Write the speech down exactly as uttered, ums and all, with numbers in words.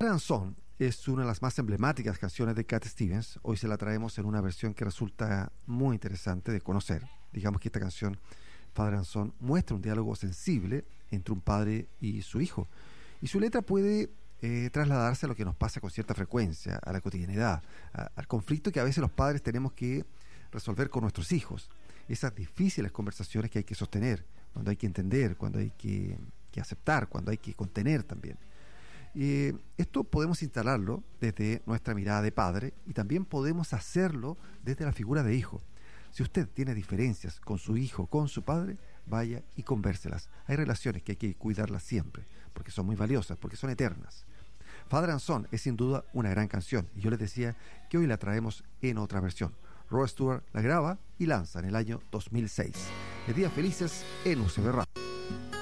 and Son es una de las más emblemáticas canciones de Cat Stevens. Hoy se la traemos en una versión que resulta muy interesante de conocer. Digamos que esta canción, Father and Son, muestra un diálogo sensible entre un padre y su hijo. Y su letra puede eh, trasladarse a lo que nos pasa con cierta frecuencia, a la cotidianidad, a, al conflicto que a veces los padres tenemos que resolver con nuestros hijos. Esas difíciles conversaciones que hay que sostener, cuando hay que entender, cuando hay que, que aceptar, cuando hay que contener también. Eh, esto podemos instalarlo desde nuestra mirada de padre y también podemos hacerlo desde la figura de hijo. Si usted tiene diferencias con su hijo, con su padre, vaya y convérselas. Hay relaciones que hay que cuidarlas siempre, porque son muy valiosas, porque son eternas. Father and Son es sin duda una gran canción, y yo les decía que hoy la traemos en otra versión. Rod Stewart la graba y lanza en el año dos mil seis. De Días Felices en U C B Radio.